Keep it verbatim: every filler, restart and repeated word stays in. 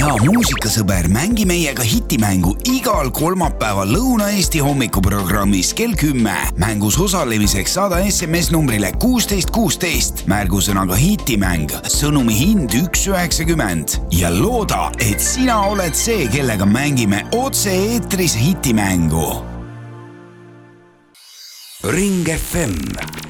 hea muusikasõber, mängi meiega hitimängu igal kolmapäeval Lõuna-Eesti hommikuprogrammis kell kümme. Mängus osalemiseks saada S M S numbrile kuusteist kuusteist, märgusõnaga hitimäng, sõnumi hind üks üheksakümmend ja looda, et sina oled see, kellega mängime otse eetris hitimängu. Ring F M